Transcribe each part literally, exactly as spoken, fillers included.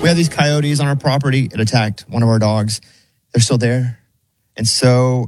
We have these coyotes on our property. It attacked one of our dogs. They're still there. And so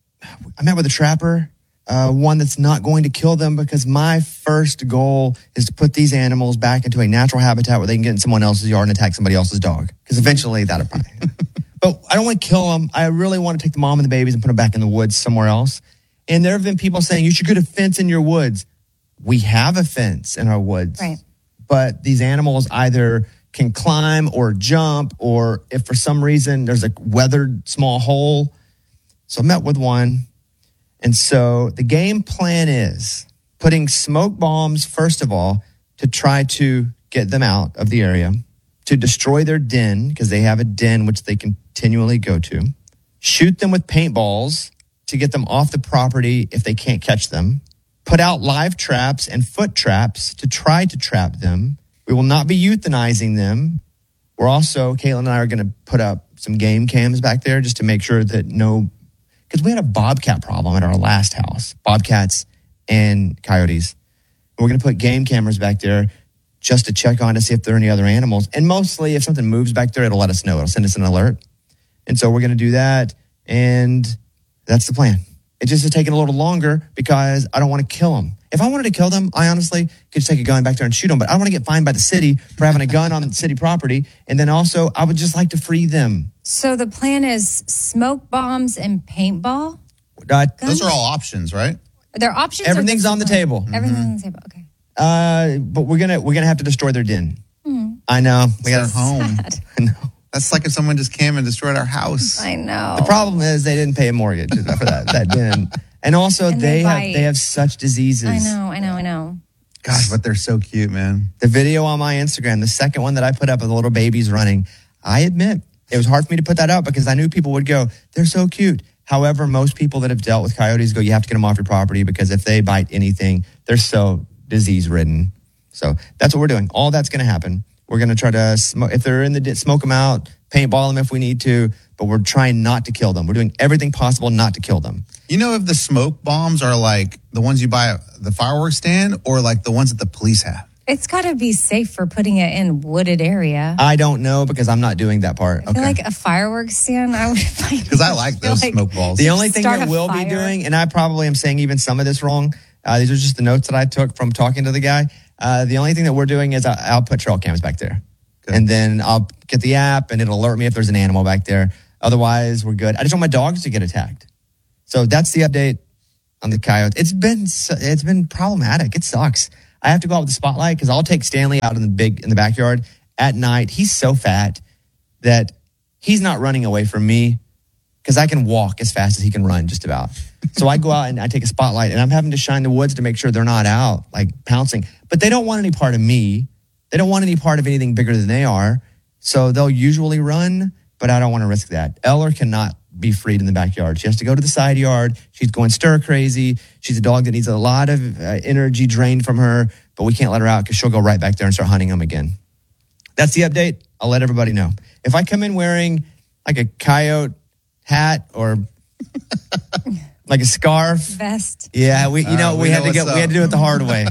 I met with a trapper, uh, one that's not going to kill them, because my first goal is to put these animals back into a natural habitat where they can get in someone else's yard and attack somebody else's dog. Because eventually that'll probably But I don't want to kill them. I really want to take the mom and the babies and put them back in the woods somewhere else. And there have been people saying, you should get a fence in your woods. We have a fence in our woods. Right. But these animals either can climb or jump, or if for some reason there's a weathered small hole. So I met with one. And so the game plan is putting smoke bombs, first of all, to try to get them out of the area, to destroy their den, because they have a den which they continually go to, shoot them with paintballs to get them off the property if they can't catch them, put out live traps and foot traps to try to trap them. We will not be euthanizing them. We're also, Caitlin and I are going to put up some game cams back there just to make sure that no, because we had a bobcat problem at our last house, bobcats and coyotes. We're going to put game cameras back there just to check on to see if there are any other animals. And mostly if something moves back there, it'll let us know. It'll send us an alert. And so we're going to do that. And that's the plan. It just is taking a little longer because I don't want to kill them. If I wanted to kill them, I honestly could just take a gun back there and shoot them. But I don't want to get fined by the city for having a gun on city property. And then also, I would just like to free them. So the plan is smoke bombs and paintball? Uh, Those are all options, right? Are there options? Everything's on the table. Everything's Mm-hmm. on the table. Okay. Uh, but we're gonna we're gonna have to destroy their den. Mm. I know. We got a home. I know. That's like if someone just came and destroyed our house. I know. The problem is they didn't pay a mortgage for that, that den. And also And they, they have bite. they have such diseases. I know, I know, I know. Gosh, but they're so cute, man. The video on my Instagram, the second one that I put up of the little babies running, I admit it was hard for me to put that out because I knew people would go, they're so cute. However, most people that have dealt with coyotes go, you have to get them off your property because if they bite anything, they're so disease ridden. So that's what we're doing. All that's going to happen. We're going to try to smoke, if they're in the, smoke them out, paintball them if we need to, but we're trying not to kill them. We're doing everything possible not to kill them. You know if the smoke bombs are like the ones you buy at the fireworks stand or like the ones that the police have? It's got to be safe for putting it in wooded area. I don't know because I'm not doing that part. I feel like a fireworks stand, I would find. Because I like those like smoke balls. The only thing Start that a we'll fire. be doing, and I probably am saying even some of this wrong, uh, these are just the notes that I took from talking to the guy. Uh, the only thing that we're doing is I, I'll put trail cams back there. Good. And then I'll get the app and it'll alert me if there's an animal back there. Otherwise, we're good. I just want my dogs to get attacked. So that's the update on the coyotes. It's been it's been problematic. It sucks. I have to go out with the spotlight because I'll take Stanley out in the big in the backyard at night. He's so fat that he's not running away from me because I can walk as fast as he can run, just about. So I go out and I take a spotlight, and I'm having to shine the woods to make sure they're not out, like pouncing. But they don't want any part of me. They don't want any part of anything bigger than they are. So they'll usually run, but I don't want to risk that. Eller cannot be freed in the backyard. She has to go to the side yard. She's going stir crazy. She's a dog that needs a lot of uh, energy drained from her, but we can't let her out because she'll go right back there and start hunting them again. That's the update. I'll let everybody know. If I come in wearing like a coyote hat or like a scarf, Vest. yeah, we you know Uh, we, we had know to get what's we had to up. do it the hard way.